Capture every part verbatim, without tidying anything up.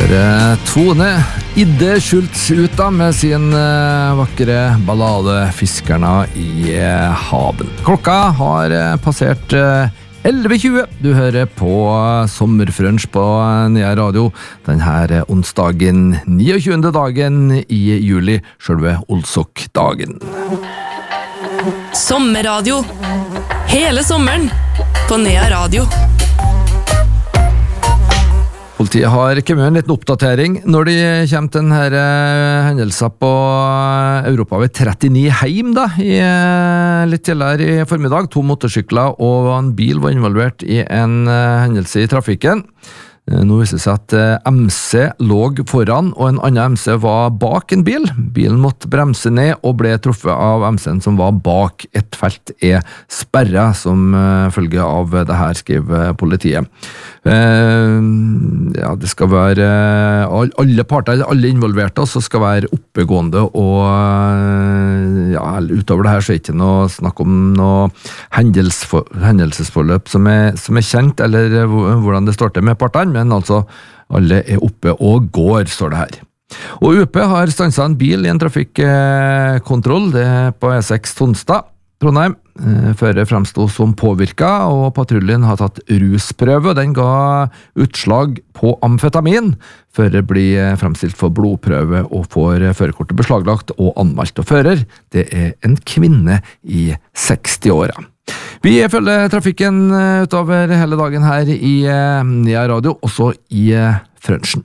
Høre Tone Idde Schultz ut da med sin uh, vakre ballade Fiskerne i uh, haven. Klokka har uh, passert uh, elleve tjue. Du hører på uh, Sommerfrunch på uh, Nea Radio denne uh, onsdagen niogtjuende dagen i juli, selve Olsok-dagen. Sommerradio. Hele sommeren på Nea Radio. Politiet har kommet med en liten oppdatering når de kommer til denne hendelsen på Europavei trettini heim da, i, litt tidligere i formiddag. To motorsykler og en bil var involvert i en hendelse i trafikken. Nå viser det seg at M C lå foran, og en annen M C var bak en bil. Bilen måtte bremse ned og ble truffet av M C-en som var bak. Et felt er sperret som følge av det her, skriver politiet. Ja, det skal være alle parter, alle involverte, så skal være oppegående, og ja, utover det her så er det ikke noe snakk om noe hendelsesforløp som er, som er kjent, eller hvordan det står til med partene, men altså alle er oppe og går, står det her. Og U P har stanset en bil i en trafikkontroll, det er på E seks Tonstad, Trondheim. Fører fremstod som påvirket, og patruljen har tatt rusprøve, og den ga utslag på amfetamin. Fører blir fremstilt for blodprøve og får førerkortet beslaglagt og anmeldt. Og fører, det er en kvinne i seksti-åra. Vi følger trafikken utover hele dagen her i Nea Radio, også i Frønsjen.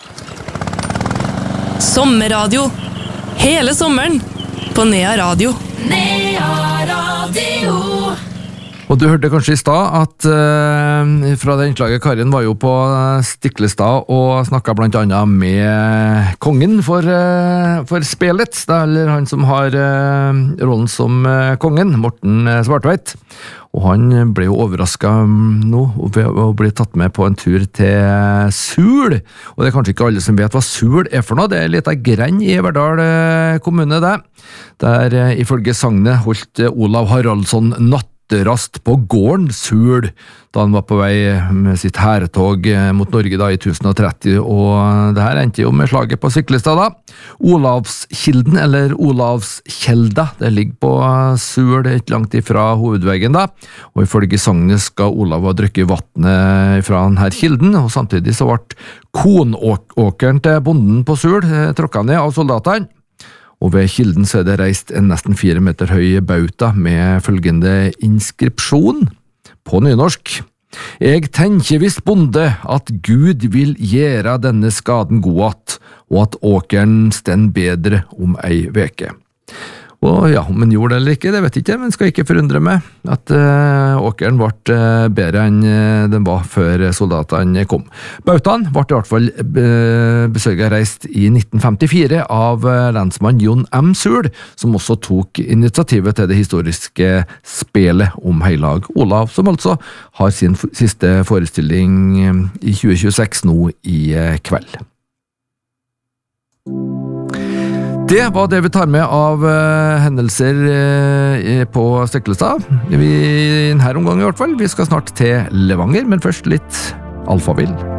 Sommerradio. Hele sommeren på Nea Radio. Nea Radio. Og du hørte kanskje i stad at uh, fra det innslaget Karin var jo på Stiklestad og snakket blant annet med kongen for, uh, for spelet. Det er han som har uh, rollen som uh, kongen, Morten Svartveit. Og han ble jo overrasket nå ved å bli tatt med på en tur til Sul. Og det er kanskje ikke alle som vet hva Sul er for noe. Det er litt av grend i Verdal kommune, det. Der ifølge sagnet holdt Olav Haraldsson natt rast på gården Sul da han var på vei med sitt herretog mot Norge da i tusen og tretti, og det her endte jo med slaget på Stiklestad da. Olavskilden, eller Olavskjelda, det ligger på Sul, ikke langt ifra hovedveggen da, og ifølge sagnet skal Olav ha drukket vattnet fra denne kilden, og samtidig så ble konåkeren til bonden på Sul tråkket ned av soldatene. Og ved kilden så er det reist en nesten fire meter høy bauta med følgende inskripsjon på nynorsk. «Jeg tenker visst bonde at Gud vil gjøre denne skaden godat, og at åkeren stend bedre om ei veke.» Og ja, om den gjorde det eller ikke, det vet jeg ikke, men skal ikke forundre meg at uh, åkeren ble uh, bedre enn uh, den var før soldatene kom. Bautaen ble i hvert fall uh, besøket reist i nitten femtifire av uh, lensmann Jon M. Sul, som også tok initiativet til det historiske spelet om heilag Olav, som altså har sin f- siste forestilling uh, i tjue tjueseks nå i uh, kveld. Det var det vi tar med av uh, hendelser uh, på Stiklestad. Vi, i denne omgang i hvert fall. Vi skal snart til Levanger, men først litt Alphaville.